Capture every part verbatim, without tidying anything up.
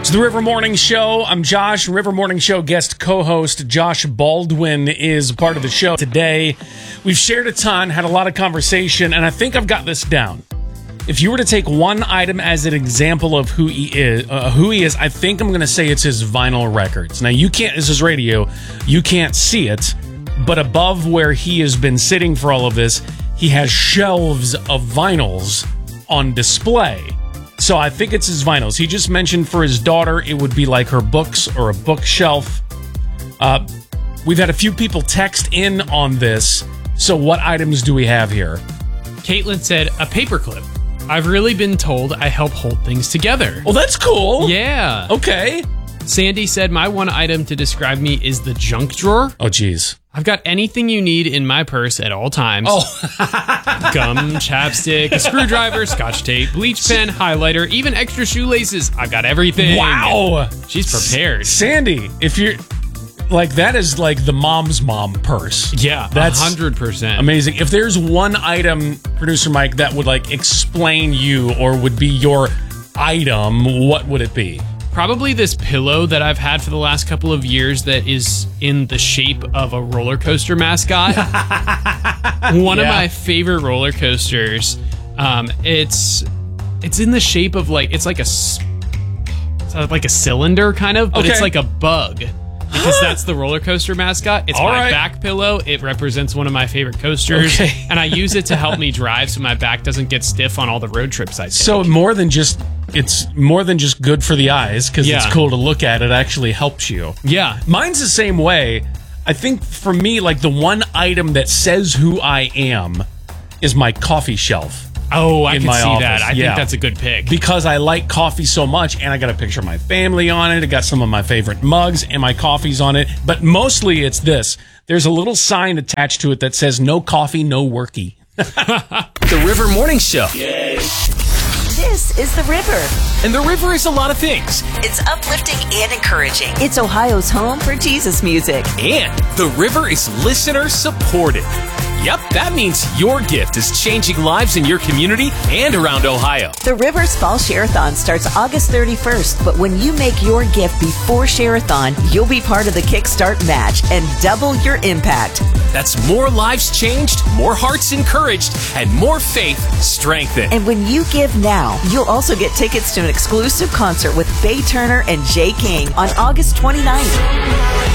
It's the River Morning Show. I'm Josh. River Morning Show guest co-host Josh Baldwin is part of the show today. We've shared a ton, had a lot of conversation, and I think I've got this down. If you were to take one item as an example of who he is, uh, who he is, I think I'm going to say it's his vinyl records. Now, you can't, this is radio, you can't see it, but above where he has been sitting for all of this, he has shelves of vinyls on display. So I think it's his vinyls. He just mentioned for his daughter, it would be like her books or a bookshelf. Uh, we've had a few people text in on this. So what items do we have here? Caitlin said, a paperclip. I've really been told I help hold things together. Well, that's cool. Yeah. Okay. Sandy said, my one item to describe me is the junk drawer. Oh, geez. I've got anything you need in my purse at all times. Oh. Gum, chapstick, a screwdriver, scotch tape, bleach pen, highlighter, even extra shoelaces. I've got everything. Wow. She's prepared. S- Sandy, if you're... Like, that is like the mom's mom purse. Yeah, that's one hundred percent. Amazing. If there's one item, Producer Mike, that would, like, explain you or would be your item, what would it be? Probably this pillow that I've had for the last couple of years that is in the shape of a roller coaster mascot. One yeah. of my favorite roller coasters. Um, it's it's in the shape of like it's like a it's like a cylinder kind of, but okay. It's like a bug because that's the roller coaster mascot. It's All my right. back pillow. It represents one of my favorite coasters, okay. and I use it to help me drive so my back doesn't get stiff on all the road trips I take. So more than just. It's more than just good for the eyes because yeah. it's cool to look at. It actually helps you. Yeah. Mine's the same way. I think for me, like the one item that says who I am is my coffee shelf. Oh, I in can my see office. that. I yeah. think that's a good pick. Because I like coffee so much, and I got a picture of my family on it. I got some of my favorite mugs, and my coffee's on it. But mostly it's this. There's a little sign attached to it that says, no coffee, no worky. The River Morning Show. Yay. This is The River. And The River is a lot of things. It's uplifting and encouraging. It's Ohio's home for Jesus music. And The River is listener supported. Yep, that means your gift is changing lives in your community and around Ohio. The River's Fall Share-a-thon starts August thirty-first, but when you make your gift before Share-a-thon, you'll be part of the Kickstart match and double your impact. That's more lives changed, more hearts encouraged, and more faith strengthened. And when you give now, you'll also get tickets to an exclusive concert with Faye Turner and Jay King on August twenty-ninth.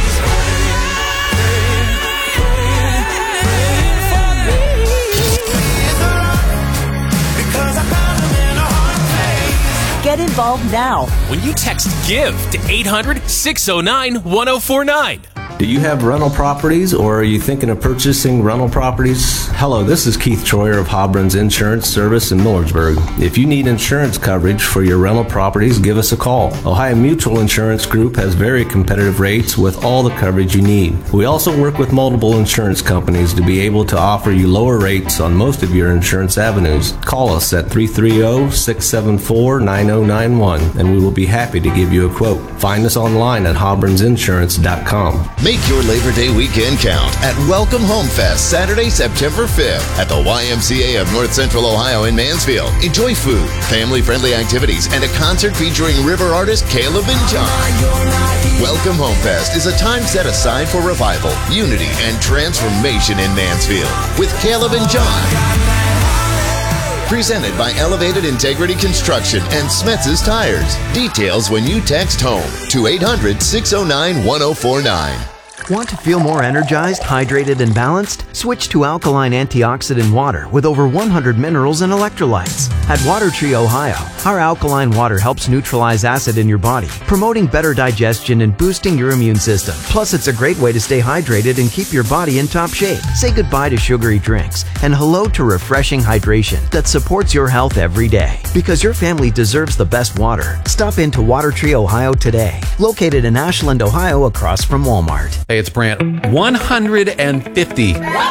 Get involved now. When you text GIVE to eight hundred, six oh nine, one oh four nine. Do you have rental properties, or are you thinking of purchasing rental properties? Hello, this is Keith Troyer of Hobron's Insurance Service in Millersburg. If you need insurance coverage for your rental properties, give us a call. Ohio Mutual Insurance Group has very competitive rates with all the coverage you need. We also work with multiple insurance companies to be able to offer you lower rates on most of your insurance avenues. Call us at three three zero, six seven four, nine zero nine one and we will be happy to give you a quote. Find us online at hobrons insurance dot com. Make your Labor Day weekend count at Welcome Home Fest, Saturday, September fifth at the Y M C A of North Central Ohio in Mansfield. Enjoy food, family-friendly activities, and a concert featuring river artist Caleb and John. Welcome Home Fest is a time set aside for revival, unity, and transformation in Mansfield with Caleb and John. Presented by Elevated Integrity Construction and Smetz's Tires. Details when you text HOME to eight hundred, six oh nine, one oh four nine. Want to feel more energized, hydrated, and balanced? Switch to alkaline antioxidant water with over one hundred minerals and electrolytes. At Water Tree Ohio, our alkaline water helps neutralize acid in your body, promoting better digestion and boosting your immune system. Plus, it's a great way to stay hydrated and keep your body in top shape. Say goodbye to sugary drinks and hello to refreshing hydration that supports your health every day. Because your family deserves the best water. Stop into Water Tree Ohio today. Located in Ashland, Ohio, across from Walmart. Hey, it's Brant. one hundred fifty.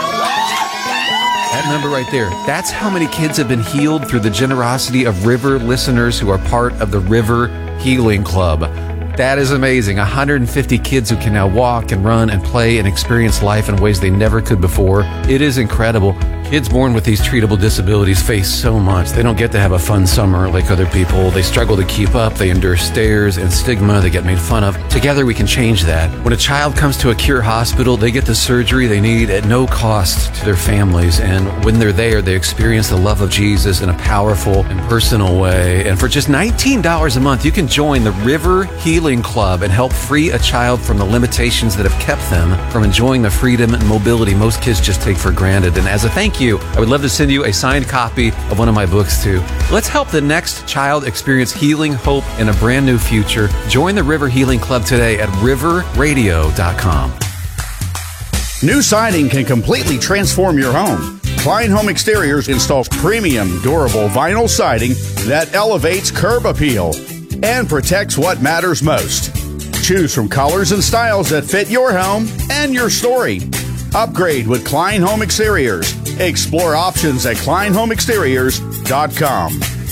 That number right there, that's how many kids have been healed through the generosity of River listeners who are part of the River Healing Club. That is amazing. one hundred fifty kids who can now walk and run and play and experience life in ways they never could before. It is incredible. Kids born with these treatable disabilities face so much. They don't get to have a fun summer like other people. They struggle to keep up. They endure stares and stigma. They get made fun of. Together, we can change that. When a child comes to a Cure hospital, they get the surgery they need at no cost to their families. And when they're there, they experience the love of Jesus in a powerful and personal way. And for just nineteen dollars a month, you can join the River Healing Club and help free a child from the limitations that have kept them from enjoying the freedom and mobility most kids just take for granted. And as a thank you, I would love to send you a signed copy of one of my books too. Let's help the next child experience healing, hope, and a brand new future. Join the River Healing Club today at river radio dot com. New siding can completely transform your home. Klein Home Exteriors installs premium, durable vinyl siding that elevates curb appeal and protects what matters most. Choose from colors and styles that fit your home and your story. Upgrade with Klein Home Exteriors. Explore options at klein home exteriors dot com.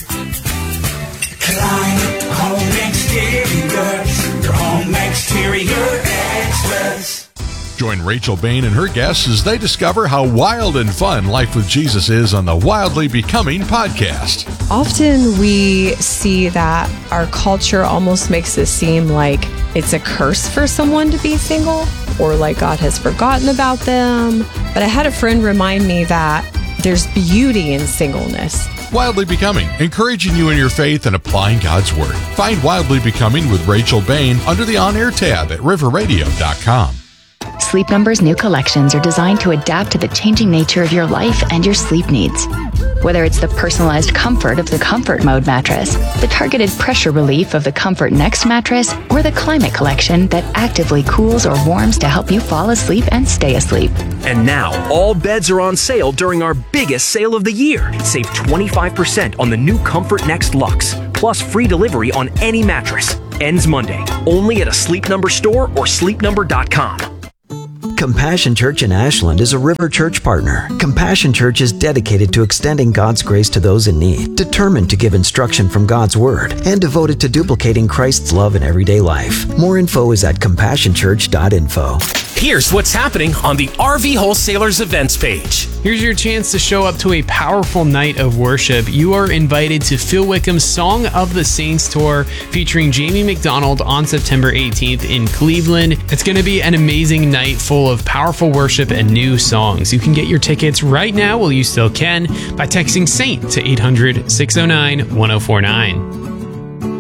Klein Home Exteriors, your home exterior experts. Join Rachel Bain and her guests as they discover how wild and fun life with Jesus is on the Wildly Becoming podcast. Often we see that our culture almost makes it seem like it's a curse for someone to be single, or like God has forgotten about them. But I had a friend remind me that there's beauty in singleness. Wildly Becoming, encouraging you in your faith and applying God's Word. Find Wildly Becoming with Rachel Bain under the On Air tab at river radio dot com. Sleep Number's new collections are designed to adapt to the changing nature of your life and your sleep needs. Whether it's the personalized comfort of the Comfort Mode mattress, the targeted pressure relief of the Comfort Next mattress, or the Climate Collection that actively cools or warms to help you fall asleep and stay asleep. And now, all beds are on sale during our biggest sale of the year. Save twenty-five percent on the new Comfort Next Luxe, plus free delivery on any mattress. Ends Monday, only at a Sleep Number store or sleep number dot com. Compassion Church in Ashland is a River Church partner. Compassion Church is dedicated to extending God's grace to those in need, determined to give instruction from God's Word, and devoted to duplicating Christ's love in everyday life. More info is at compassion church dot info. Here's what's happening on the R V Wholesalers events page. Here's your chance to show up to a powerful night of worship. You are invited to Phil Wickham's Song of the Saints tour featuring Jamie McDonald on September eighteenth in Cleveland. It's going to be an amazing night full of powerful worship and new songs. You can get your tickets right now, while you still can, by texting SAINT to eight hundred, six oh nine, one oh four nine.